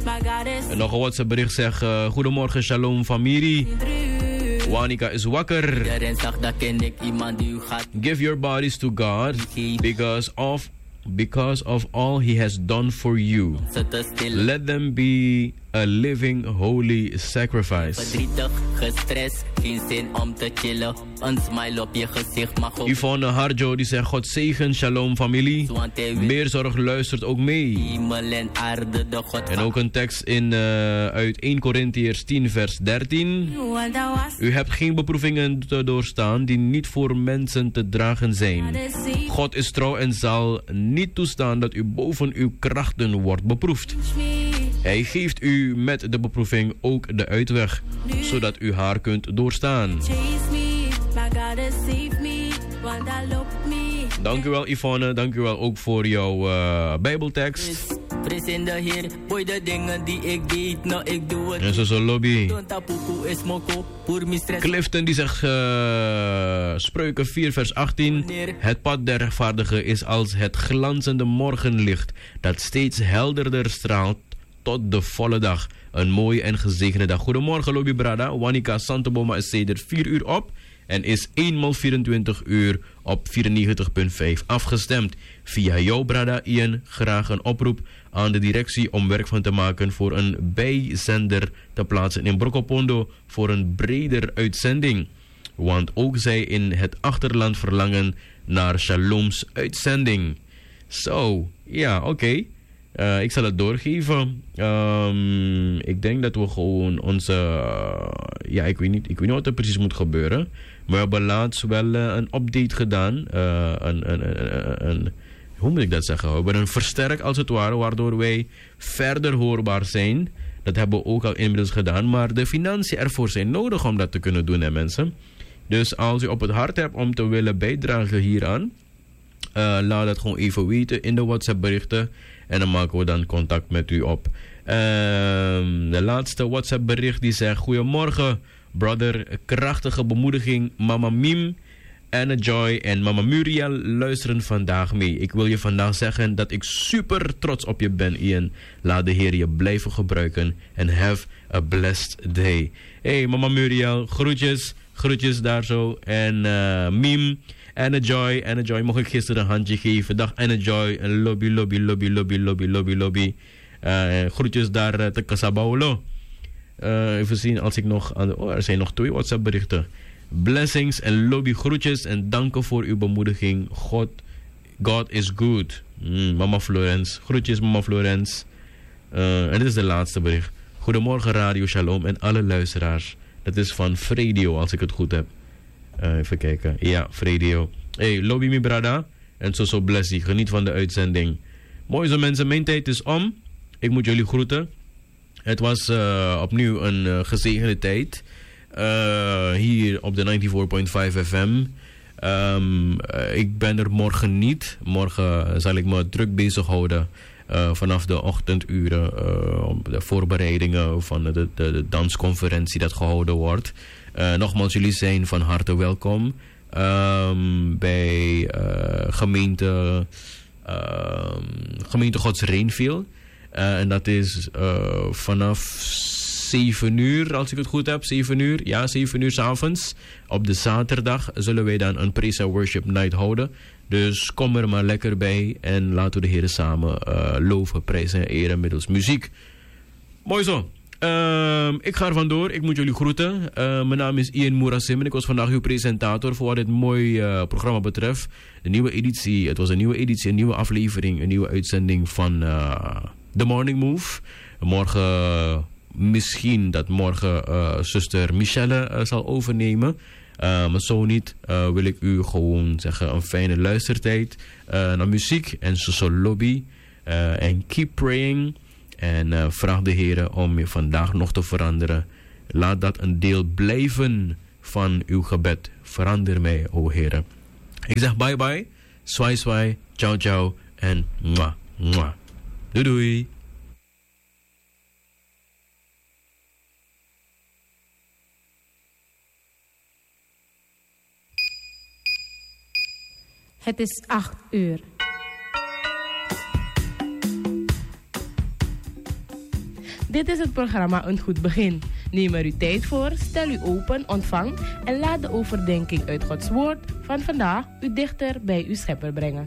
En nog een WhatsApp bericht zegt: goedemorgen, shalom familie. Wanika is wakker. Give your bodies to God because of all he has done for you. Let them be a living holy sacrifice. Yvonne Harjo die zegt: God zegen, shalom familie. Meer zorg luistert ook mee. En ook een tekst uit 1 Korintiërs 10 vers 13. U hebt geen beproevingen te doorstaan die niet voor mensen te dragen zijn. God is trouw en zal niet toestaan dat u boven uw krachten wordt beproefd. Hij geeft u met de beproeving ook de uitweg, zodat u haar kunt doorstaan. Dank u wel, Yvonne. Dank u wel ook voor jouw Bijbeltekst. En zo lobby. Clifton die zegt Spreuken 4 vers 18. Het pad der rechtvaardigen is als het glanzende morgenlicht dat steeds helderder straalt tot de volle dag. Een mooie en gezegende dag. Goedemorgen Lobby Brada. Wanika Santoboma is sedert 4 uur op en is 1x24 uur op 94.5 afgestemd. Via jou Brada Ian graag een oproep aan de directie om werk van te maken voor een bijzender te plaatsen in Brokopondo voor een breder uitzending. Want ook zij in het achterland verlangen naar Shalom's uitzending. Zo, ja, oké. Ik zal het doorgeven. Ik denk dat we gewoon onze... ik weet niet wat er precies moet gebeuren. Maar we hebben laatst wel een update gedaan. Hoe moet ik dat zeggen? We hebben een versterk als het ware, waardoor wij verder hoorbaar zijn. Dat hebben we ook al inmiddels gedaan. Maar de financiën ervoor zijn nodig om dat te kunnen doen, hè, mensen. Dus als u op het hart hebt om te willen bijdragen hieraan, laat het gewoon even weten in de WhatsApp berichten. En dan maken we dan contact met u op. De laatste WhatsApp bericht die zegt: goedemorgen brother, krachtige bemoediging. Mama Mim, Anna Joy en Mama Muriel luisteren vandaag mee. Ik wil je vandaag zeggen dat ik super trots op je ben, Ian. Laat de Heer je blijven gebruiken. En have a blessed day. Hey Mama Muriel, groetjes daar zo. En Mim, Anna Joy, mocht ik gisteren een handje geven. Dag Anna Joy, en lobby. Groetjes daar te Casabaulo. Even zien als ik nog... er zijn nog 2 WhatsApp berichten. Blessings en lobby groetjes en danken voor uw bemoediging. God is good. Mama Florence. Groetjes Mama Florence. En dit is de laatste bericht. Goedemorgen Radio Shalom en alle luisteraars. Dat is van Fredio als ik het goed heb. Even kijken. Ja, Fredio. Hey, lobby mi brada. En zo blessie. Geniet van de uitzending. Mooi zo mensen, mijn tijd is om. Ik moet jullie groeten. Het was opnieuw een gezegende tijd. Hier op de 94.5 FM. Ik ben er morgen niet. Morgen zal ik me druk bezighouden. Vanaf de ochtenduren. De voorbereidingen van de dansconferentie dat gehouden wordt. Nogmaals, jullie zijn van harte welkom. Bij gemeente Gods Reenville. En dat is vanaf 7 uur, als ik het goed heb. 7 uur, ja, 7 uur 's avonds. Op de zaterdag zullen wij dan een praise and worship night houden. Dus kom er maar lekker bij. En laten we de Heer samen loven, prijzen en eren middels muziek. Mooi zo. Ik ga er vandoor. Ik moet jullie groeten. Mijn naam is Ian Moerasim en ik was vandaag uw presentator voor wat dit mooie programma betreft. De nieuwe editie. Het was een nieuwe editie, een nieuwe aflevering, een nieuwe uitzending van The Morning Move. Morgen, misschien dat morgen zuster Michelle zal overnemen. Maar zo niet wil ik u gewoon zeggen een fijne luistertijd naar muziek en zo lobby. En keep praying. En vraag de Heer om je vandaag nog te veranderen. Laat dat een deel blijven van uw gebed. Verander mij, o Heer. Ik zeg bye bye. Swai swai. Ciao ciao. En mwah mwah. Doei doei. Het is 8 uur. Dit is het programma Een Goed Begin. Neem er uw tijd voor, stel u open, ontvang en laat de overdenking uit Gods Woord van vandaag u dichter bij uw Schepper brengen.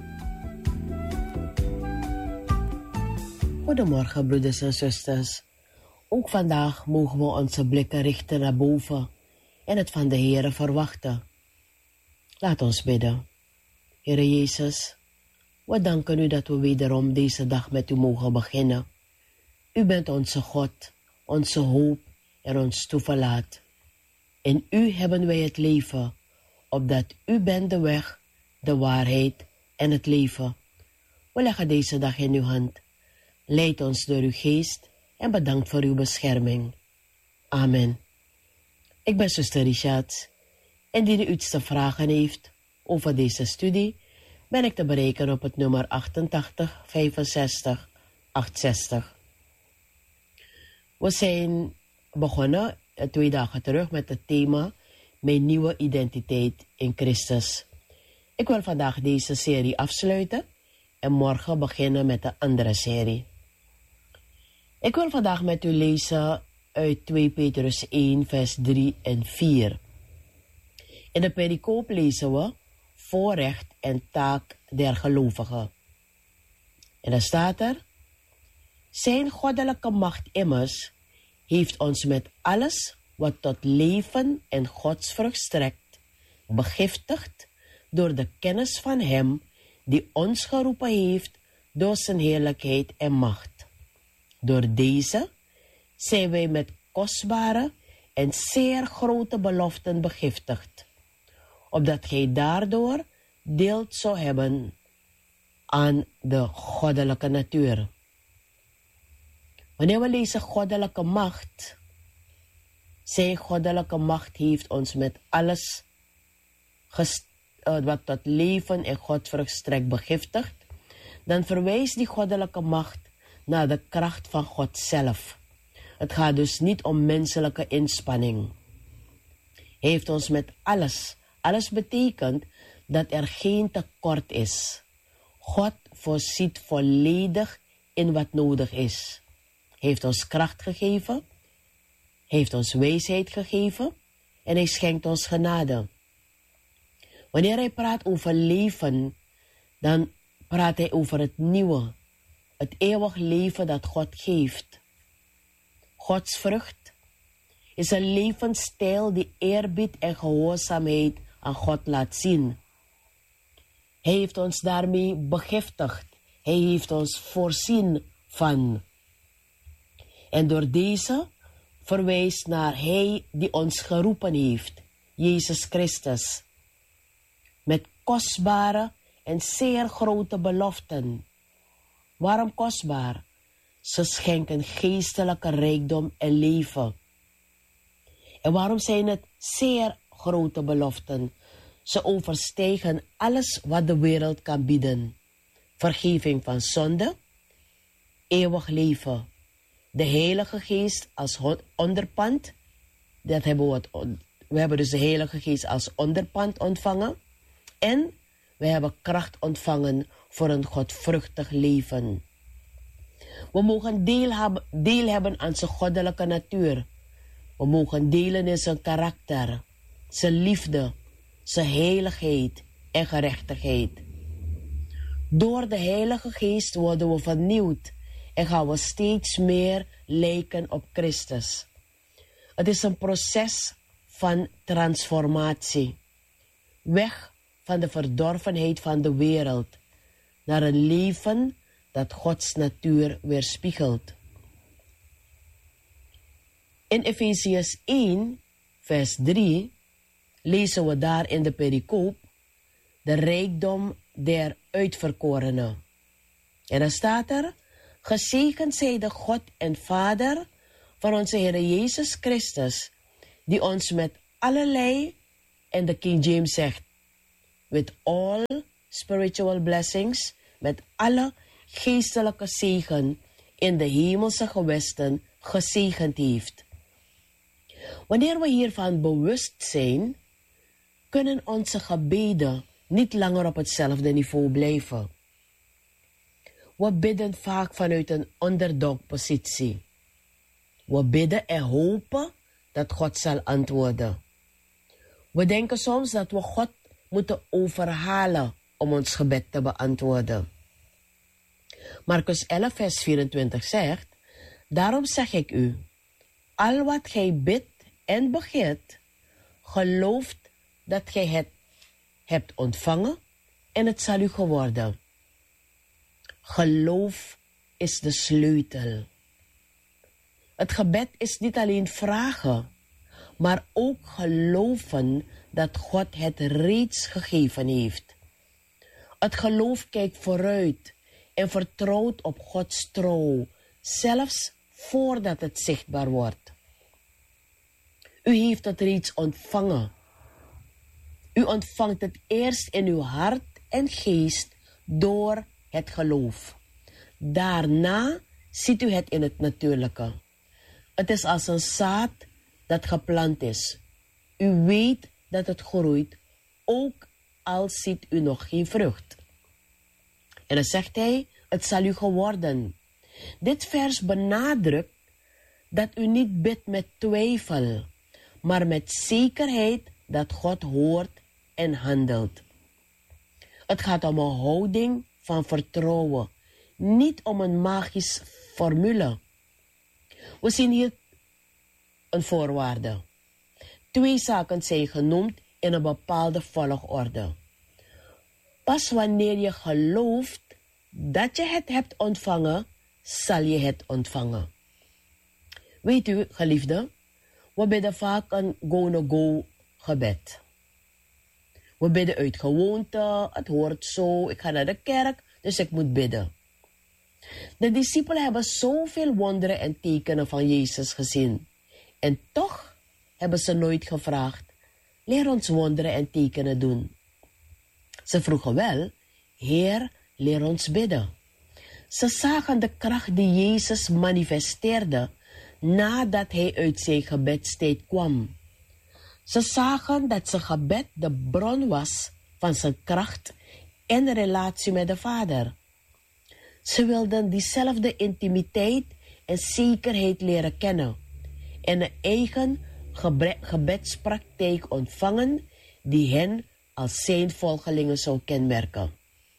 Goedemorgen, broeders en zusters. Ook vandaag mogen we onze blikken richten naar boven en het van de Heere verwachten. Laat ons bidden. Heere Jezus, we danken u dat we wederom deze dag met u mogen beginnen. U bent onze God, onze hoop en ons toeverlaat. In u hebben wij het leven, opdat u bent de weg, de waarheid en het leven. We leggen deze dag in uw hand. Leid ons door uw geest en bedankt voor uw bescherming. Amen. Ik ben zuster Richard en die u iets te vragen heeft over deze studie, ben ik te bereiken op het nummer 88 65 68. We zijn begonnen 2 dagen terug met het thema Mijn nieuwe identiteit in Christus. Ik wil vandaag deze serie afsluiten en morgen beginnen met de andere serie. Ik wil vandaag met u lezen uit 2 Petrus 1 vers 3 en 4. In de pericoop lezen we voorrecht en taak der gelovigen. En dan staat er: zijn goddelijke macht immers heeft ons met alles wat tot leven en godsvrucht strekt, begiftigd door de kennis van hem die ons geroepen heeft door zijn heerlijkheid en macht. Door deze zijn wij met kostbare en zeer grote beloften begiftigd, opdat gij daardoor deel zou hebben aan de goddelijke natuur. Wanneer we lezen goddelijke macht, zijn goddelijke macht heeft ons met alles wat tot leven en godsvrucht strekt begiftigd, dan verwijst die goddelijke macht naar de kracht van God zelf. Het gaat dus niet om menselijke inspanning. Hij heeft ons met alles. Alles betekent dat er geen tekort is. God voorziet volledig in wat nodig is. Hij heeft ons kracht gegeven, hij heeft ons wijsheid gegeven en hij schenkt ons genade. Wanneer hij praat over leven, dan praat hij over het nieuwe, het eeuwig leven dat God geeft. Gods vrucht is een levensstijl die eerbied en gehoorzaamheid aan God laat zien. Hij heeft ons daarmee begiftigd. Hij heeft ons voorzien van. En door deze verwijst naar hij die ons geroepen heeft, Jezus Christus. Met kostbare en zeer grote beloften. Waarom kostbaar? Ze schenken geestelijke rijkdom en leven. En waarom zijn het zeer grote beloften? Ze overstijgen alles wat de wereld kan bieden. Vergeving van zonde, eeuwig leven. De Heilige Geest als onderpand. We hebben dus de Heilige Geest als onderpand ontvangen. En we hebben kracht ontvangen voor een godvruchtig leven. We mogen deel hebben aan zijn goddelijke natuur. We mogen delen in zijn karakter, zijn liefde, zijn heiligheid en gerechtigheid. Door de Heilige Geest worden we vernieuwd en gaan we steeds meer lijken op Christus. Het is een proces van transformatie. Weg van de verdorvenheid van de wereld naar een leven dat Gods natuur weerspiegelt. In Efesiërs 1, vers 3, lezen we daar in de pericoop de rijkdom der uitverkorenen. En dan staat er: gezegend zij de God en Vader van onze Heer Jezus Christus, die ons met allerlei, en de King James zegt, with all spiritual blessings, met alle geestelijke zegen in de hemelse gewesten gezegend heeft. Wanneer we hiervan bewust zijn, kunnen onze gebeden niet langer op hetzelfde niveau blijven. We bidden vaak vanuit een underdog-positie. We bidden en hopen dat God zal antwoorden. We denken soms dat we God moeten overhalen om ons gebed te beantwoorden. Marcus 11, vers 24 zegt: daarom zeg ik u, al wat gij bidt en begeert, gelooft dat gij het hebt ontvangen en het zal u geworden. Geloof is de sleutel. Het gebed is niet alleen vragen, maar ook geloven dat God het reeds gegeven heeft. Het geloof kijkt vooruit en vertrouwt op Gods trouw, zelfs voordat het zichtbaar wordt. U heeft het reeds ontvangen. U ontvangt het eerst in uw hart en geest door het geloof. Daarna ziet u het in het natuurlijke. Het is als een zaad dat geplant is. U weet dat het groeit, ook al ziet u nog geen vrucht. En dan zegt hij, het zal u geworden. Dit vers benadrukt dat u niet bidt met twijfel, maar met zekerheid dat God hoort en handelt. Het gaat om een houding van vertrouwen, niet om een magisch formule. We zien hier een voorwaarde. 2 zaken zijn genoemd in een bepaalde volgorde. Pas wanneer je gelooft dat je het hebt ontvangen, zal je het ontvangen. Weet u, geliefde, we bidden vaak een go-no-go gebed. We bidden uit gewoonte, het hoort zo, ik ga naar de kerk, dus ik moet bidden. De discipelen hebben zoveel wonderen en tekenen van Jezus gezien. En toch hebben ze nooit gevraagd, leer ons wonderen en tekenen doen. Ze vroegen wel, Heer, leer ons bidden. Ze zagen de kracht die Jezus manifesteerde nadat hij uit zijn gebedstijd kwam. Ze zagen dat zijn gebed de bron was van zijn kracht en relatie met de Vader. Ze wilden diezelfde intimiteit en zekerheid leren kennen en een eigen gebedspraktijk ontvangen die hen als zijn volgelingen zou kenmerken.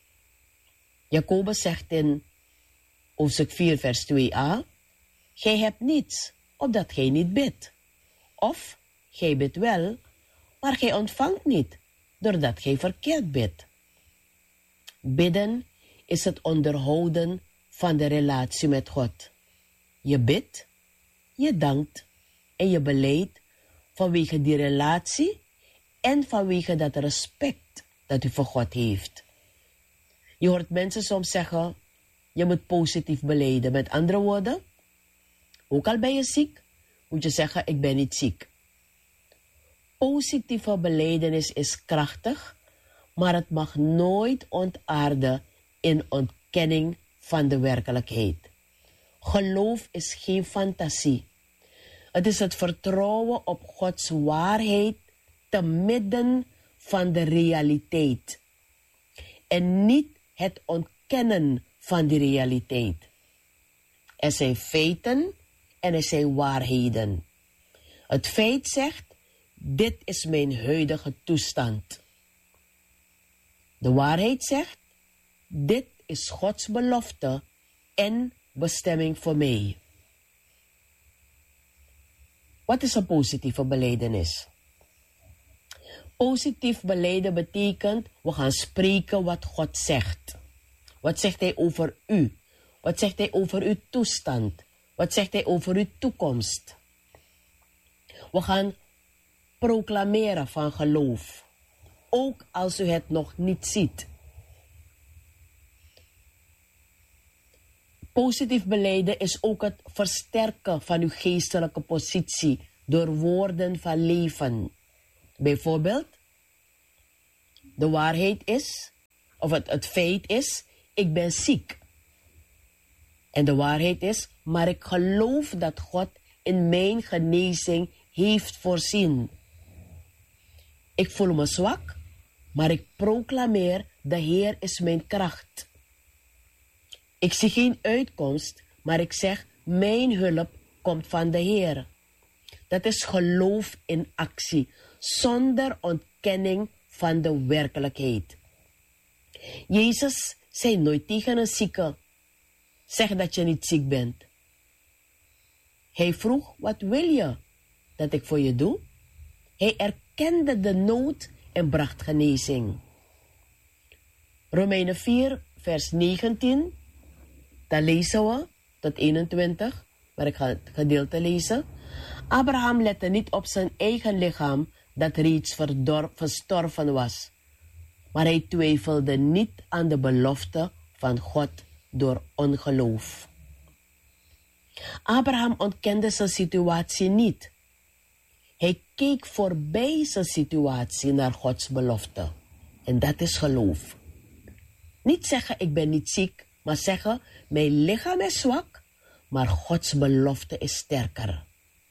Jacobus zegt in hoofdstuk 4 vers 2a, gij hebt niets, opdat gij niet bidt. Of, gij bidt wel, maar gij ontvangt niet, doordat gij verkeerd bidt. Bidden is het onderhouden van de relatie met God. Je bidt, je dankt en je belijdt vanwege die relatie en vanwege dat respect dat u voor God heeft. Je hoort mensen soms zeggen, je moet positief belijden. Met andere woorden, ook al ben je ziek, moet je zeggen, ik ben niet ziek. Positieve belijdenis is krachtig, maar het mag nooit ontaarden in ontkenning van de werkelijkheid. Geloof is geen fantasie. Het is het vertrouwen op Gods waarheid te midden van de realiteit. En niet het ontkennen van die realiteit. Er zijn feiten en er zijn waarheden. Het feit zegt, dit is mijn huidige toestand. De waarheid zegt, dit is Gods belofte en bestemming voor mij. Wat is een positieve belijdenis? Positief belijden betekent, we gaan spreken wat God zegt. Wat zegt hij over u? Wat zegt hij over uw toestand? Wat zegt hij over uw toekomst? We gaan proclameren van geloof, ook als u het nog niet ziet. Positief belijden is ook het versterken van uw geestelijke positie door woorden van leven. Bijvoorbeeld, de waarheid is, of het feit is, ik ben ziek. En de waarheid is, maar ik geloof dat God in mijn genezing heeft voorzien. Ik voel me zwak, maar ik proclameer, de Heer is mijn kracht. Ik zie geen uitkomst, maar ik zeg, mijn hulp komt van de Heer. Dat is geloof in actie, zonder ontkenning van de werkelijkheid. Jezus zei nooit tegen een zieke, zeg dat je niet ziek bent. Hij vroeg, wat wil je dat ik voor je doe? Hij erkende de nood en bracht genezing. Romeinen 4, vers 19, daar lezen we tot 21, waar ik ga het gedeelte lezen. Abraham lette niet op zijn eigen lichaam dat reeds verstorven was, maar hij twijfelde niet aan de belofte van God door ongeloof. Abraham ontkende zijn situatie niet. Hij keek voorbij zijn situatie naar Gods belofte. En dat is geloof. Niet zeggen, ik ben niet ziek, maar zeggen, mijn lichaam is zwak, maar Gods belofte is sterker.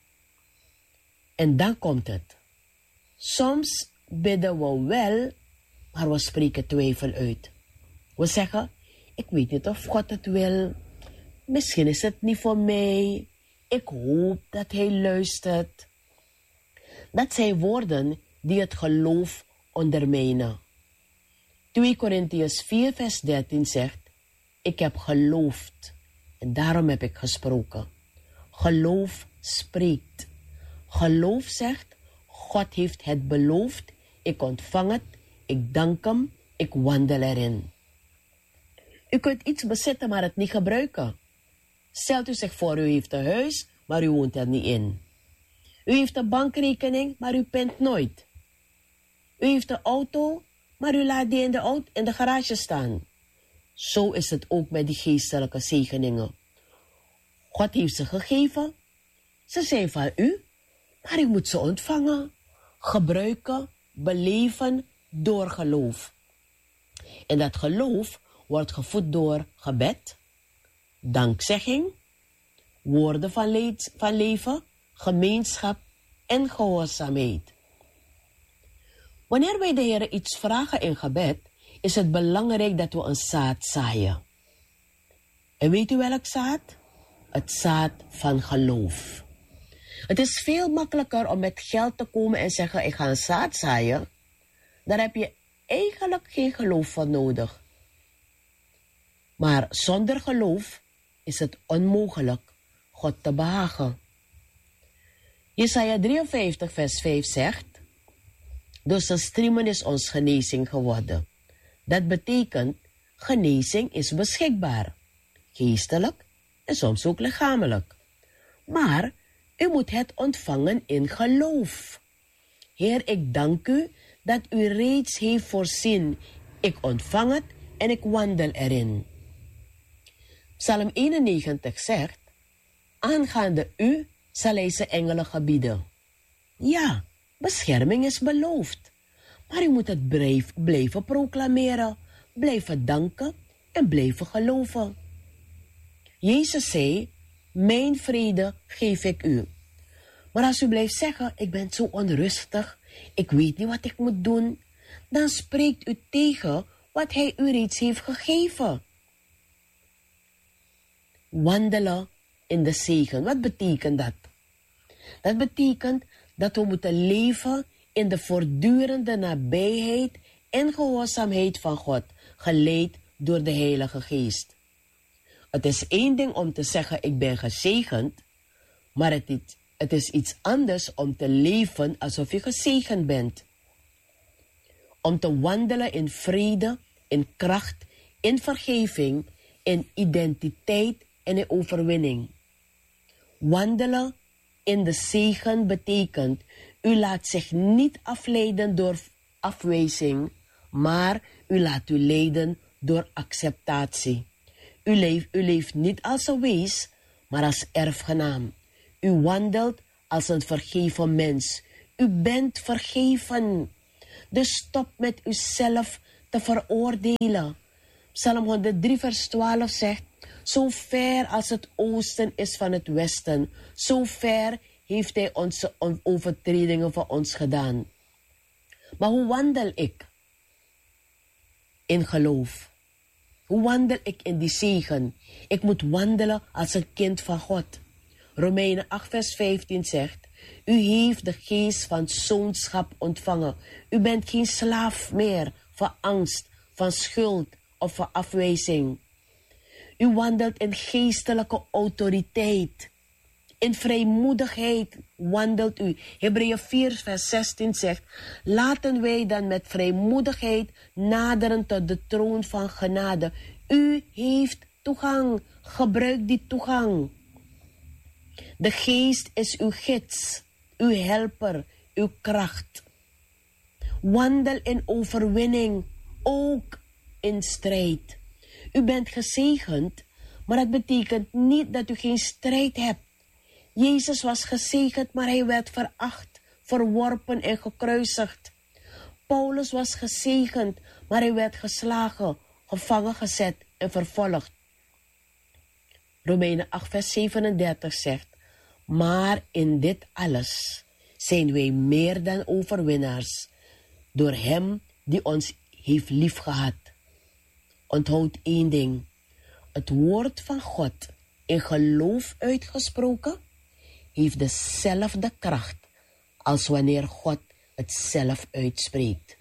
En dan komt het. Soms bidden we wel, maar we spreken twijfel uit. We zeggen, ik weet niet of God het wil. Misschien is het niet voor mij. Ik hoop dat Hij luistert. Dat zijn woorden die het geloof ondermijnen. 2 Korintiërs 4 vers 13 zegt, ik heb geloofd en daarom heb ik gesproken. Geloof spreekt. Geloof zegt, God heeft het beloofd, ik ontvang het, ik dank Hem, ik wandel erin. U kunt iets bezitten, maar het niet gebruiken. Stelt u zich voor, u heeft een huis, maar u woont er niet in. U heeft een bankrekening, maar u pint nooit. U heeft een auto, maar u laat die in de garage staan. Zo is het ook met die geestelijke zegeningen. God heeft ze gegeven. Ze zijn van u, maar u moet ze ontvangen, gebruiken, beleven door geloof. En dat geloof wordt gevoed door gebed, dankzegging, woorden van leven, gemeenschap en gehoorzaamheid. Wanneer wij de Heer iets vragen in gebed, is het belangrijk dat we een zaad zaaien. En weet u welk zaad? Het zaad van geloof. Het is veel makkelijker om met geld te komen en zeggen, ik ga een zaad zaaien. Daar heb je eigenlijk geen geloof voor nodig. Maar zonder geloof is het onmogelijk God te behagen. Jesaja 53 vers 5 zegt, door zijn striemen is ons genezing geworden. Dat betekent, genezing is beschikbaar. Geestelijk en soms ook lichamelijk. Maar u moet het ontvangen in geloof. Heer, ik dank u dat u reeds heeft voorzien. Ik ontvang het en ik wandel erin. Psalm 91 zegt, aangaande u zal hij zijn engelen gebieden. Ja, bescherming is beloofd. Maar u moet het blijven proclameren, blijven danken en blijven geloven. Jezus zei, mijn vrede geef ik u. Maar als u blijft zeggen, ik ben zo onrustig, ik weet niet wat ik moet doen, dan spreekt u tegen wat hij u reeds heeft gegeven. Wandelen in de zegen. Wat betekent dat? Dat betekent dat we moeten leven in de voortdurende nabijheid en gehoorzaamheid van God, geleid door de Heilige Geest. Het is één ding om te zeggen, ik ben gezegend, maar het is iets anders om te leven alsof je gezegend bent. Om te wandelen in vrede, in kracht, in vergeving, in identiteit en in overwinning. Wandelen in de zegen betekent, u laat zich niet afleiden door afwijzing, maar u laat u leiden door acceptatie. U leeft niet als een wees, maar als erfgenaam. U wandelt als een vergeven mens. U bent vergeven. Dus stop met uzelf te veroordelen. Psalm 103 vers 12 zegt, zo ver als het oosten is van het westen, zo ver heeft hij onze overtredingen voor ons gedaan. Maar hoe wandel ik in geloof? Hoe wandel ik in die zegen? Ik moet wandelen als een kind van God. Romeinen 8 vers 15 zegt, u heeft de geest van zoonschap ontvangen. U bent geen slaaf meer van angst, van schuld of van afwijzing. U wandelt in geestelijke autoriteit. In vrijmoedigheid wandelt u. Hebreeën 4 vers 16 zegt, laten wij dan met vrijmoedigheid naderen tot de troon van genade. U heeft toegang. Gebruik die toegang. De geest is uw gids, uw helper, uw kracht. Wandel in overwinning, ook in strijd. U bent gezegend, maar dat betekent niet dat u geen strijd hebt. Jezus was gezegend, maar hij werd veracht, verworpen en gekruisigd. Paulus was gezegend, maar hij werd geslagen, gevangen gezet en vervolgd. Romeinen 8 vers 37 zegt, maar in dit alles zijn wij meer dan overwinnaars, door hem die ons heeft liefgehad. Onthoud één ding, het woord van God in geloof uitgesproken, heeft dezelfde kracht als wanneer God het zelf uitspreekt.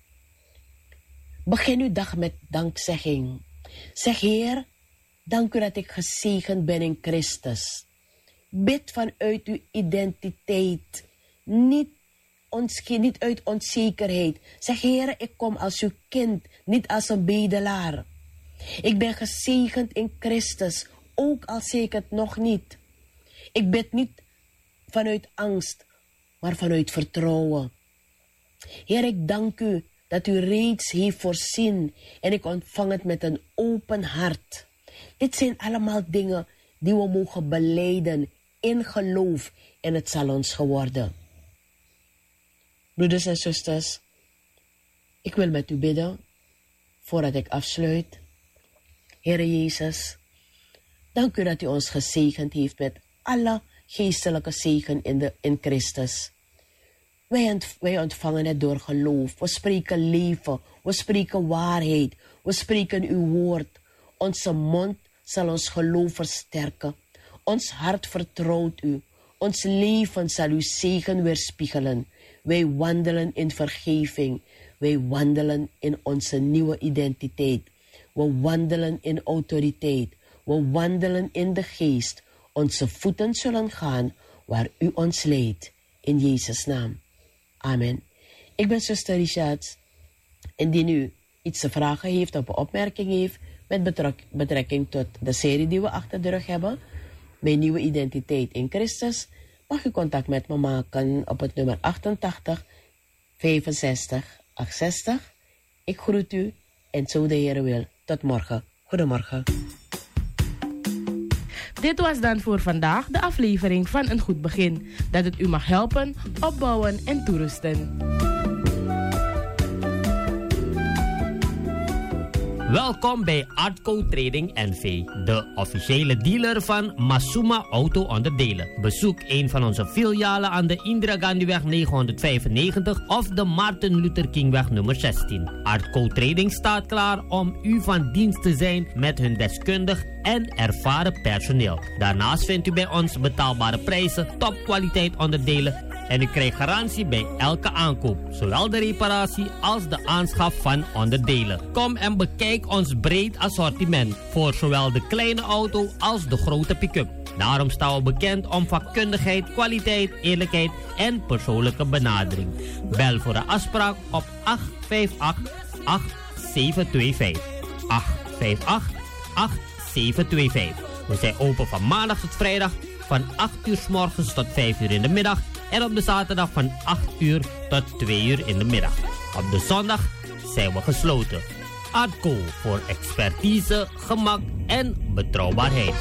Begin uw dag met dankzegging. Zeg, Heer, dank u dat ik gezegend ben in Christus. Bid vanuit uw identiteit, niet uit onzekerheid. Zeg, Heer, ik kom als uw kind, niet als een bedelaar. Ik ben gezegend in Christus, ook al zie ik het nog niet. Ik bid niet vanuit angst, maar vanuit vertrouwen. Heer, ik dank u dat u reeds heeft voorzien en ik ontvang het met een open hart. Dit zijn allemaal dingen die we mogen belijden in geloof en het zal ons geworden. Broeders en zusters, ik wil met u bidden voordat ik afsluit. Heere Jezus, dank u dat u ons gezegend heeft met alle geestelijke zegen in Christus. Wij ontvangen het door geloof. We spreken leven, we spreken waarheid, we spreken uw woord. Onze mond zal ons geloof versterken. Ons hart vertrouwt u. Ons leven zal uw zegen weerspiegelen. Wij wandelen in vergeving. Wij wandelen in onze nieuwe identiteit. We wandelen in autoriteit. We wandelen in de geest. Onze voeten zullen gaan waar u ons leidt. In Jezus' naam. Amen. Ik ben zuster Richards. Indien u iets te vragen heeft of een opmerking heeft met betrekking tot de serie die we achter de rug hebben, mijn nieuwe identiteit in Christus, mag u contact met me maken op het nummer 88 65 860. Ik groet u en zo de Heer wil. Tot morgen. Goedemorgen. Dit was dan voor vandaag de aflevering van Een Goed Begin. Dat het u mag helpen, opbouwen en toerusten. Welkom bij Artco Trading NV, de officiële dealer van Masuma Auto-onderdelen. Bezoek een van onze filialen aan de Indira Gandhiweg 995 of de Martin Luther Kingweg nummer 16. Artco Trading staat klaar om u van dienst te zijn met hun deskundig en ervaren personeel. Daarnaast vindt u bij ons betaalbare prijzen, topkwaliteit onderdelen en u krijgt garantie bij elke aankoop, zowel de reparatie als de aanschaf van onderdelen. Kom en bekijk ons breed assortiment voor zowel de kleine auto als de grote pick-up. Daarom staan we bekend om vakkundigheid, kwaliteit, eerlijkheid en persoonlijke benadering. Bel voor een afspraak op 858-8725. 858-8725. We zijn open van maandag tot vrijdag van 8 uur 's morgens tot 5 uur in de middag. En op de zaterdag van 8 uur tot 2 uur in de middag. Op de zondag zijn we gesloten. Artco voor expertise, gemak en betrouwbaarheid.